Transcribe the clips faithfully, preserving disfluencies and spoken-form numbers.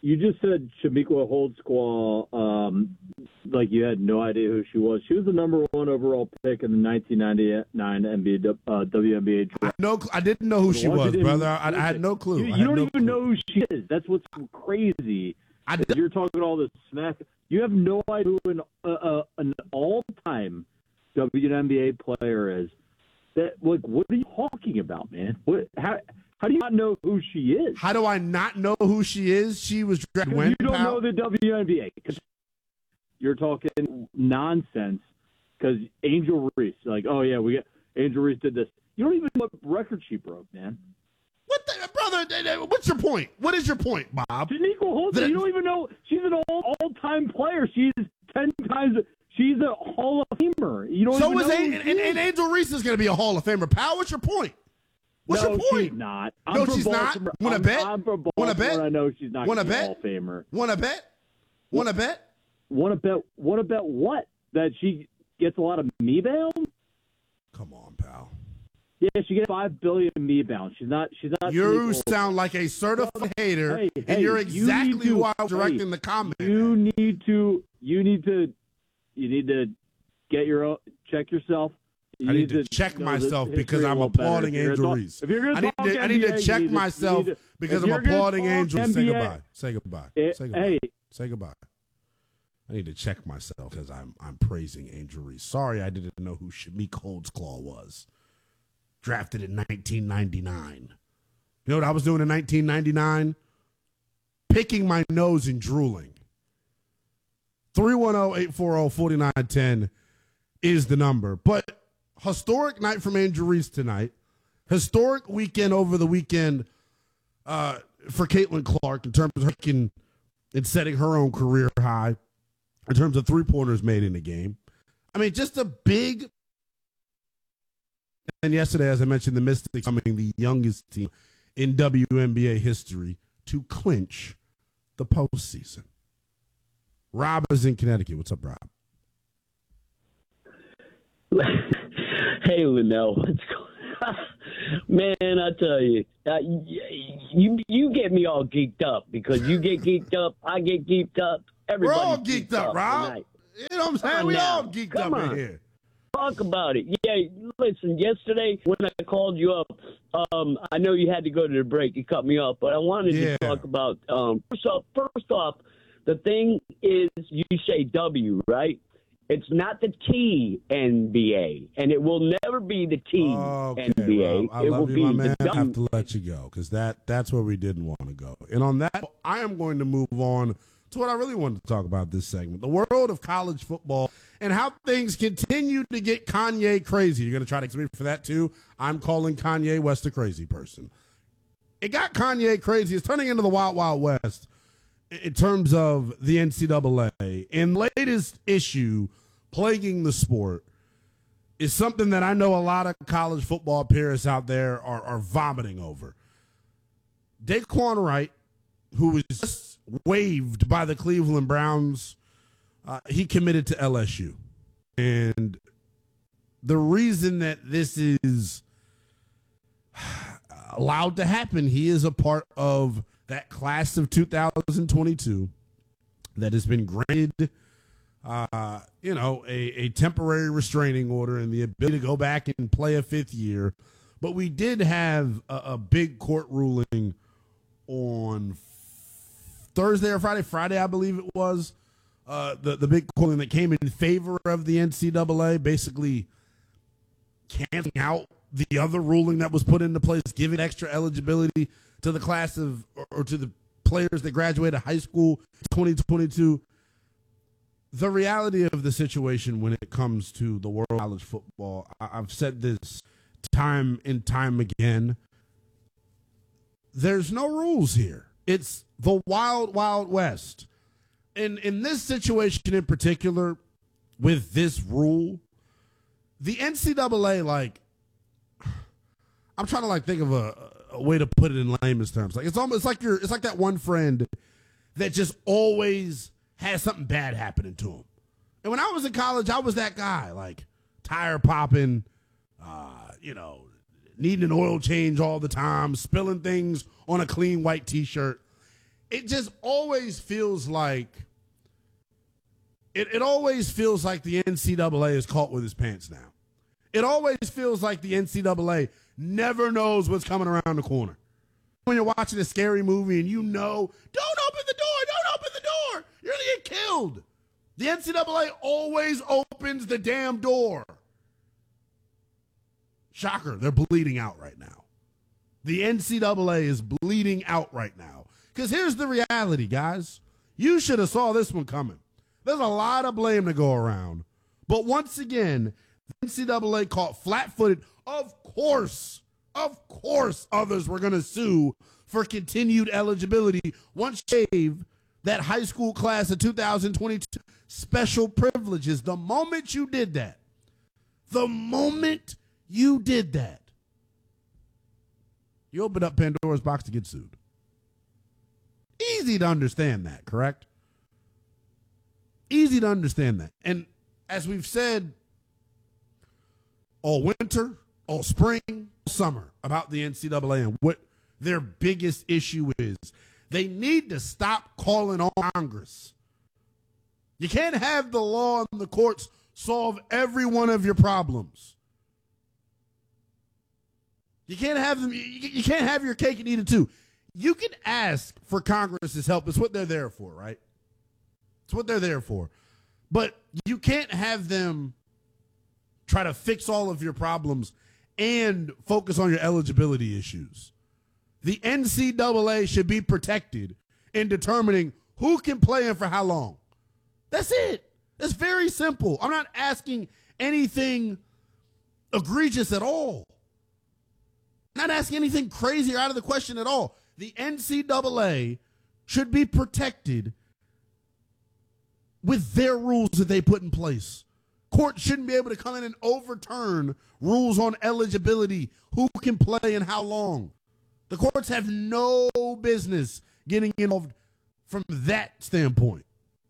you just said Chamique Holdsclaw, um, like you had no idea who she was. She was the number one overall pick in the nineteen ninety-nine N B A, uh, W N B A draft. No, I didn't know who she was, brother. I, I had no clue. You, you don't no even clue. know who she is. That's what's crazy. I d- you're talking all this smack. You have no idea who an, uh, uh, an all-time W N B A player is. That, like, what are you talking about, man? What? How? How do you not know who she is? How do I not know who she is? She was drafted when? You don't pal? know the W N B A because you're talking nonsense. Because Angel Reese, like, oh yeah, we got Angel Reese did this. You don't even know what record she broke, man. What, the, brother? What's your point? What is your point, Bob? Shaniqua Holden, you don't even know she's an all all-time player. She's ten times. She's a Hall of Famer. You don't. So even is know a, and, and, and Angel Reese is going to be a Hall of Famer. Pal, what's your point? What's no, your point? she's not. I'm no, from she's Baltimore. not. Want to bet? I'm from Want to bet? I know she's not Want going to to be a bet? Hall of Famer. Want to bet? Want to bet? Want to bet? Want to bet what? That she gets a lot of me bound? Come on, pal. Yeah, she gets five billion me bound. She's not. She's not. You sound like a certified hater, hey, and hey, you're you exactly to, who I was hey, directing the comment. You need to. You need to. You need to get your own, check yourself. You I need to, to check know myself the because I'm applauding Angel Reese. If you're I need to, I need to check myself to, because I'm applauding Angel. N B A, say goodbye. Say goodbye. It, Say goodbye. Hey. Say goodbye. I need to check myself because I'm I'm praising Angel Reese. Sorry, I didn't know who Chamique Holdsclaw was. Drafted in nineteen ninety-nine. You know what I was doing in nineteen ninety-nine? Picking my nose and drooling. three one zero, eight four zero, four nine one zero is the number. But historic night from Angel Reese tonight. Historic weekend over the weekend uh, for Caitlin Clark in terms of her in, in setting her own career high in terms of three-pointers made in the game. I mean, just a big. And yesterday, as I mentioned, the Mystics becoming the youngest team in W N B A history to clinch the postseason. Rob is in Connecticut. What's up, Rob? Hey, Linnell. What's going Man, I tell you, uh, you you get me all geeked up because you get geeked up, I get geeked up. Everybody We're all geeked, geeked up, up, Rob. Tonight. You know what I'm saying? Come we now. all geeked Come up on. in here. Talk about it. Yeah, listen, yesterday when I called you up, um, I know you had to go to the break. You cut me off, but I wanted yeah. to talk about, um, first off, first off, the thing is you say W, right? It's not the T N B A, and it will never be the T N B A. Okay, Rob, I it love will you, be my man. the I have to let you go because that, that's where we didn't want to go. And on that, I am going to move on to what I really wanted to talk about this segment, the world of college football and how things continue to get Kanye crazy. You're going to try to excuse me for that too? I'm calling Kanye West a crazy person. It got Kanye crazy. It's turning into the Wild Wild West in terms of the N C double A. And the latest issue plaguing the sport is something that I know a lot of college football purists out there are, are vomiting over. Daquan Wright, who was just waived by the Cleveland Browns, uh, he committed to L S U. And the reason that this is allowed to happen, he is a part of that class of two thousand twenty-two that has been granted Uh, you know, a, a temporary restraining order and the ability to go back and play a fifth year. But we did have a, a big court ruling on Thursday or Friday, Friday, I believe it was, uh, the, the big court ruling that came in favor of the N C double A, basically canceling out the other ruling that was put into place, giving extra eligibility to the class of, or, or to the players that graduated high school twenty twenty-two. The reality of the situation when it comes to the world of college football, I've said this time and time again, there's no rules here. It's the wild, wild west. And in this situation in particular, with this rule, the N C double A, like, I'm trying to like think of a, a way to put it in layman's terms. Like it's almost it's like you're it's like that one friend that just always has something bad happening to him. And when I was in college, I was that guy, like tire popping, uh, you know, needing an oil change all the time, spilling things on a clean white T-shirt. it just always feels like it, it always feels like the N C double A is caught with his pants down. It always feels like the N C double A never knows what's coming around the corner. When you're watching a scary movie and you know, don't open the door, don't open the door, you're going to get killed. The N C double A always opens the damn door. Shocker, they're bleeding out right now. The N C double A is bleeding out right now. Because here's the reality, guys. You should have saw this one coming. There's a lot of blame to go around. But once again, the N C double A caught flat-footed. Of course, of course others were going to sue for continued eligibility once you gave that high school class of two thousand twenty-two special privileges. The moment you did that, the moment you did that, you opened up Pandora's box to get sued. Easy to understand that, correct? Easy to understand that. And as we've said all winter, all spring, all summer about the N C double A and what their biggest issue is, they need to stop calling on Congress. You can't have the law and the courts solve every one of your problems. You can't have them. You can't have your cake and eat it too. You can ask for Congress's help. It's what they're there for, right? It's what they're there for. But you can't have them try to fix all of your problems and focus on your eligibility issues. The N C double A should be protected in determining who can play and for how long. That's it. It's very simple. I'm not asking anything egregious at all. Not asking anything crazy or out of the question at all. The N C double A should be protected with their rules that they put in place. Courts shouldn't be able to come in and overturn rules on eligibility, who can play and how long. The courts have no business getting involved from that standpoint.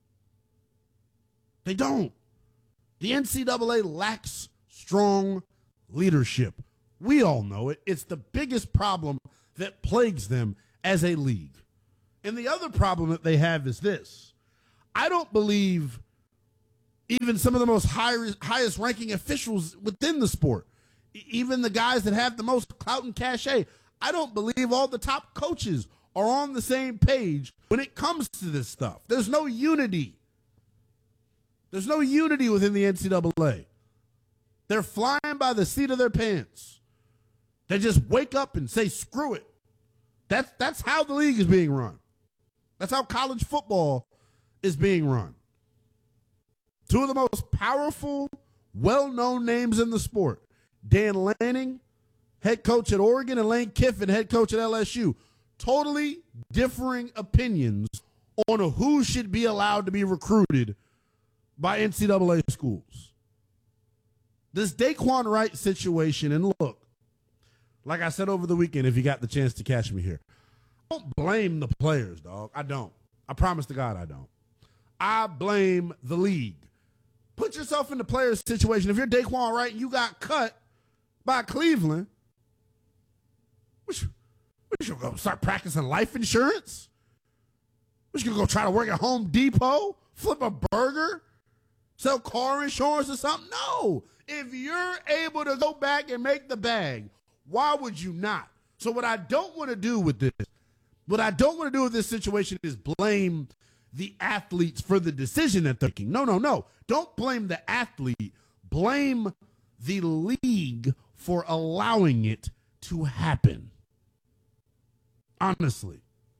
They don't. The N C double A lacks strong leadership. We all know it. It's the biggest problem that plagues them as a league. And the other problem that they have is this. I don't believe even some of the most high, highest ranking officials within the sport, even the guys that have the most clout and cachet, I don't believe all the top coaches are on the same page when it comes to this stuff. There's no unity. There's no unity within the N C double A. They're flying by the seat of their pants. They just wake up and say, screw it. That's, that's how the league is being run. That's how college football is being run. Two of the most powerful, well-known names in the sport, Dan Lanning, head coach at Oregon, and Lane Kiffin, head coach at L S U. Totally differing opinions on who should be allowed to be recruited by N C double A schools. This Daquan Wright situation, and look, like I said over the weekend, if you got the chance to catch me here, I don't blame the players, dog. I don't. I promise to God I don't. I blame the league. Put yourself in the player's situation. If you're Daquan Wright and you got cut by Cleveland, what you, what you gonna go start practicing life insurance? What you gonna go try to work at Home Depot, flip a burger, sell car insurance or something? No. If you're able to go back and make the bag, why would you not? So what I don't want to do with this, what I don't want to do with this situation is blame the athletes for the decision that they're making. No, no, no. Don't blame the athlete. Blame the league for allowing it to happen. Honestly.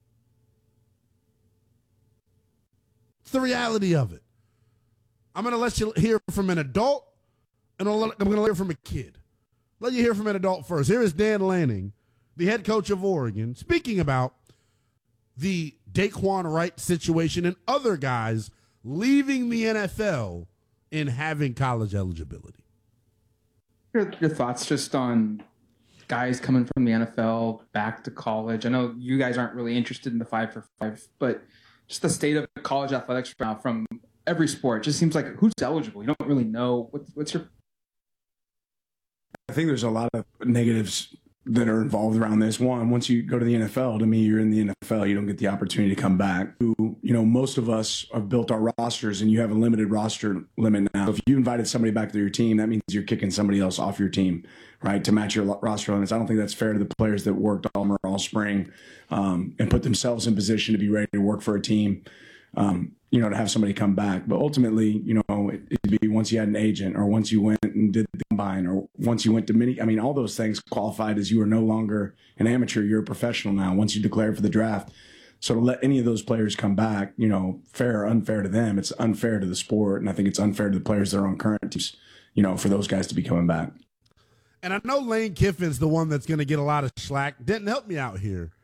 It's the reality of it. I'm going to let you hear from an adult, and I'm going to hear from a kid. Let you hear from an adult first. Here is Dan Lanning, the head coach of Oregon, speaking about the Daquan Wright situation and other guys leaving the N F L and having college eligibility. Your, your thoughts just on guys coming from the N F L back to college. I know you guys aren't really interested in the five for five, but just the state of college athletics now from every sport just seems like who's eligible. You don't really know. What's, what's your I think there's a lot of negatives that are involved around this. One, once you go to the N F L, to me, you're in the N F L. You don't get the opportunity to come back. You know, most of us have built our rosters, and you have a limited roster limit now. If you invited somebody back to your team, that means you're kicking somebody else off your team, right, to match your roster limits. I don't think that's fair to the players that worked all, all spring um, and put themselves in position to be ready to work for a team. Um, you know, to have somebody come back. But ultimately, you know, it, it'd be once you had an agent, or once you went and did the combine, or once you went to mini, I mean, all those things qualified as you are no longer an amateur, you're a professional now, once you declared for the draft. So to let any of those players come back, you know, fair or unfair to them, it's unfair to the sport. And I think it's unfair to the players that are on current teams, you know, for those guys to be coming back. And I know Lane Kiffin's the one that's going to get a lot of slack. Didn't help me out here.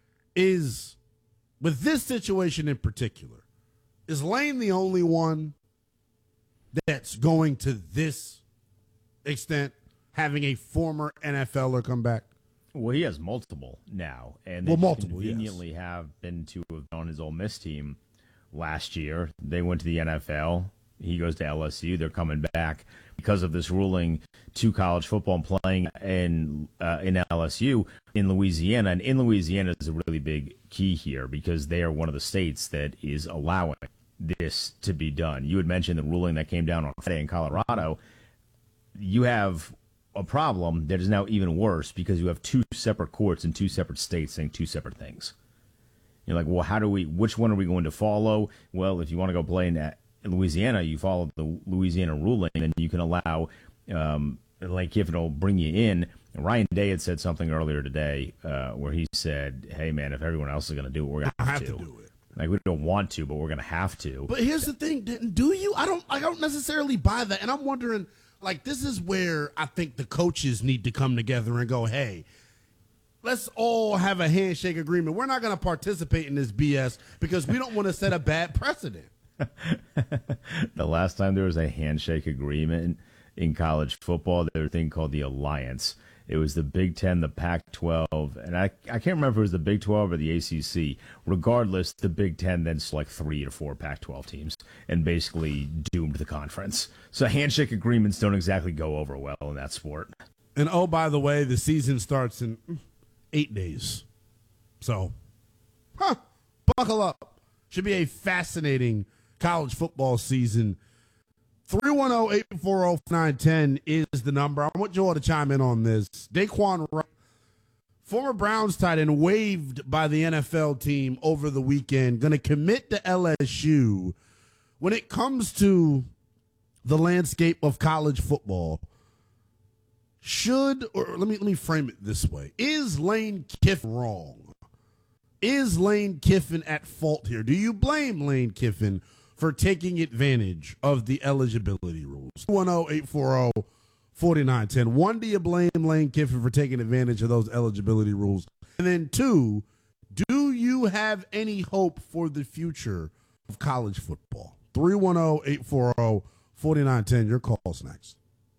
Is with this situation in particular, is Lane the only one that's going to this extent, having a former N F L er come back? Well, he has multiple now, and they well, multiple, conveniently yes. have been to have been on his Ole Miss team last year. They went to the N F L. He goes to L S U. They're coming back because of this ruling to college football and playing in uh, in L S U in Louisiana. And in Louisiana is a really big key here because they are one of the states that is allowing this to be done. You had mentioned the ruling that came down on Friday in Colorado. You have a problem that is now even worse because you have two separate courts in two separate states saying two separate things. You're like, well, how do we, which one are we going to follow? Well, if you want to go play in, in Louisiana, you follow the Louisiana ruling, and you can allow, um, like if it'll bring you in. Ryan Day had said something earlier today uh, where he said, hey, man, if everyone else is going to do it, we're going to have to. to do it. Like, we don't want to, but we're going to have to. But here's the thing, do you? I don't I don't necessarily buy that. And I'm wondering, like, this is where I think the coaches need to come together and go, hey, let's all have a handshake agreement. We're not going to participate in this B S because we don't want to set a bad precedent. The last time there was a handshake agreement in college football, there was a thing called the Alliance. It was the Big Ten, the Pac twelve, and I, I can't remember if it was the Big twelve or the A C C. Regardless, the Big Ten then select three to four Pac twelve teams and basically doomed the conference. So handshake agreements don't exactly go over well in that sport. And oh, by the way, the season starts in eight days. So, huh, buckle up. Should be a fascinating college football season. three one zero, eight four zero, nine one zero is the number. I want you all to chime in on this. Daquan Wright, former Browns tight end, waived by the N F L team over the weekend, going to commit to L S U. When it comes to the landscape of college football, should, or let me let me frame it this way. Is Lane Kiffin wrong? Is Lane Kiffin at fault here? Do you blame Lane Kiffin for taking advantage of the eligibility rules? two one zero, eight four zero, four nine one zero. One, do you blame Lane Kiffin for taking advantage of those eligibility rules? And then two, do you have any hope for the future of college football? three one zero, eight four zero, four nine one zero. Your call's next.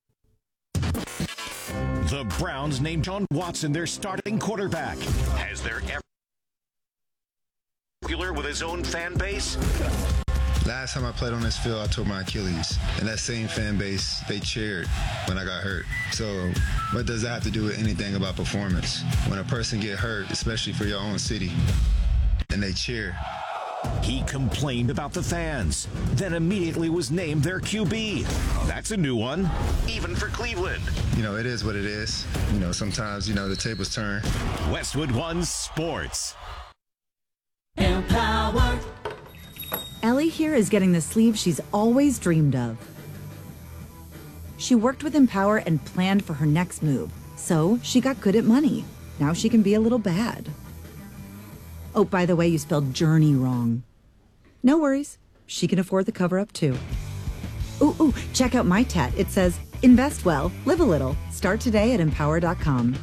The Browns named John Watson their starting quarterback. Has there ever popular with his own fan base? Last time I played on this field, I tore my Achilles. And that same fan base, they cheered when I got hurt. So what does that have to do with anything about performance? When a person get hurt, especially for your own city, and they cheer. He complained about the fans, then immediately was named their Q B. That's a new one, even for Cleveland. You know, it is what it is. You know, sometimes, you know, the tables turn. Westwood One Sports. Empower. Ellie here is getting the sleeve she's always dreamed of. She worked with Empower and planned for her next move, so she got good at money. Now she can be a little bad. Oh, by the way, you spelled journey wrong. No worries. She can afford the cover-up, too. Ooh, ooh, check out my tat. It says, invest well, live a little. Start today at empower dot com.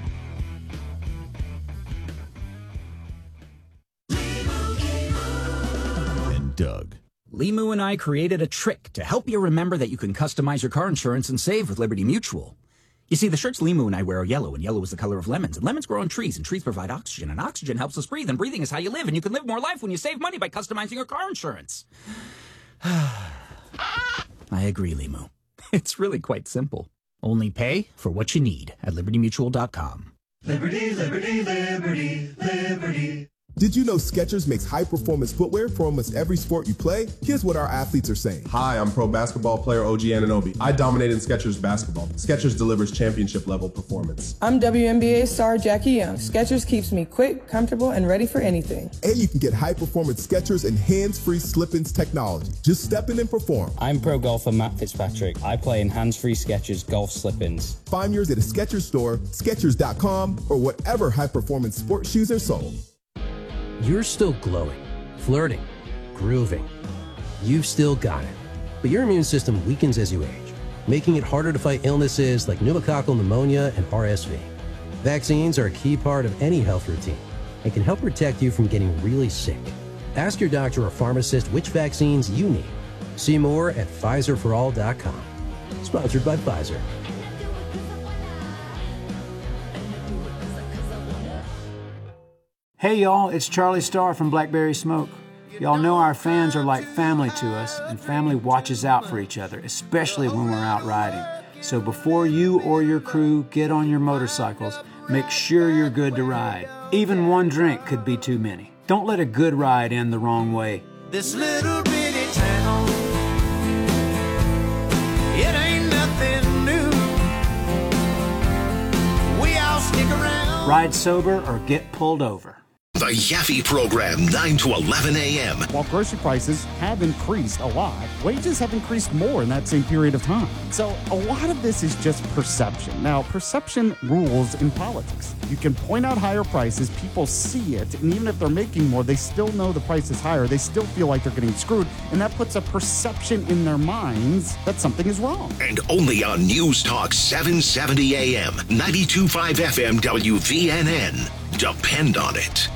And Doug. Limu and I created a trick to help you remember that you can customize your car insurance and save with Liberty Mutual. You see, the shirts Limu and I wear are yellow, and yellow is the color of lemons, and lemons grow on trees, and trees provide oxygen, and oxygen helps us breathe, and breathing is how you live, and you can live more life when you save money by customizing your car insurance. I agree, Limu. It's really quite simple. Only pay for what you need at liberty mutual dot com. Liberty, liberty, liberty, liberty. Did you know Skechers makes high-performance footwear for almost every sport you play? Here's what our athletes are saying. Hi, I'm pro basketball player O G Anunoby. I dominate in Skechers basketball. Skechers delivers championship-level performance. I'm W N B A star Jackie Young. Skechers keeps me quick, comfortable, and ready for anything. And you can get high-performance Skechers and hands-free slip-ins technology. Just step in and perform. I'm pro golfer Matt Fitzpatrick. I play in hands-free Skechers golf slip-ins. Find yours at a Skechers store, Skechers dot com, or whatever high-performance sports shoes are sold. You're still glowing, flirting, grooving. You've still got it. But your immune system weakens as you age, making it harder to fight illnesses like pneumococcal pneumonia and R S V. Vaccines are a key part of any health routine and can help protect you from getting really sick. Ask your doctor or pharmacist which vaccines you need. See more at Pfizer for all dot com. Sponsored by Pfizer. Hey y'all, it's Charlie Starr from Blackberry Smoke. Y'all know our fans are like family to us, and family watches out for each other, especially when we're out riding. So before you or your crew get on your motorcycles, make sure you're good to ride. Even one drink could be too many. Don't let a good ride end the wrong way. This little bitty town, it ain't nothing new. We all stick around. Ride sober or get pulled over. The Yaffe Program, nine to eleven a.m. While grocery prices have increased a lot, wages have increased more in that same period of time. So a lot of this is just perception. Now, perception rules in politics. You can point out higher prices, people see it, and even if they're making more, they still know the price is higher. They still feel like they're getting screwed, and that puts a perception in their minds that something is wrong. And only on News Talk seven seventy a.m., ninety-two point five F M W V N N. Depend on it.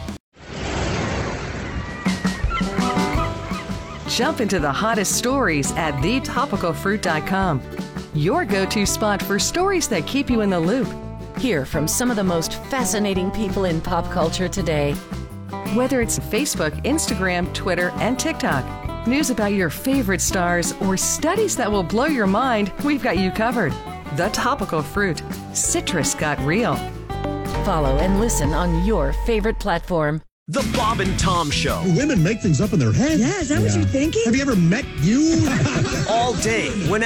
Jump into the hottest stories at the topical fruit dot com. Your go-to spot for stories that keep you in the loop. Hear from some of the most fascinating people in pop culture today. Whether it's Facebook, Instagram, Twitter, and TikTok, news about your favorite stars, or studies that will blow your mind, we've got you covered. The Topical Fruit. Citrus got real. Follow and listen on your favorite platform. The Bob and Tom Show. Do women make things up in their head? Yeah, is that yeah. what you're thinking? Have you ever met you? All day, whenever.